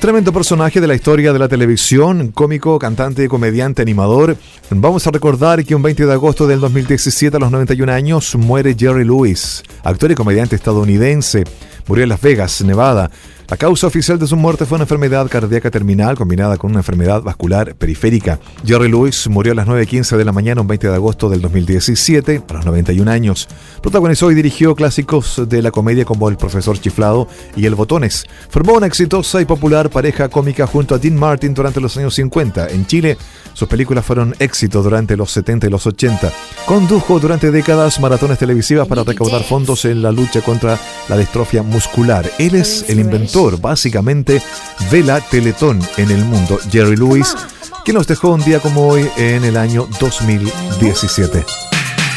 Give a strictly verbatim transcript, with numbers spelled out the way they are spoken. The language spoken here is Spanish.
tremendo personaje de la historia de la televisión, cómico, cantante, comediante, animador. Vamos a recordar que un veinte de agosto del dos mil diecisiete, a los noventa y un años, muere Jerry Lewis, actor y comediante estadounidense. Murió en Las Vegas, Nevada. La causa oficial de su muerte fue una enfermedad cardíaca terminal combinada con una enfermedad vascular periférica. Jerry Lewis murió a las nueve quince de la mañana, un veinte de agosto del dos mil diecisiete, a los noventa y un años. Protagonizó y dirigió clásicos de la comedia como El Profesor Chiflado y El Botones. Formó una exitosa y popular pareja cómica junto a Dean Martin durante los años cincuenta. En Chile, sus películas fueron éxitos durante los setenta y los ochenta. Condujo durante décadas maratones televisivas para recaudar fondos en la lucha contra la distrofia muscular. Él es el inventor básicamente de la Teletón en el mundo, Jerry Lewis, que nos dejó un día como hoy en el año dos mil diecisiete.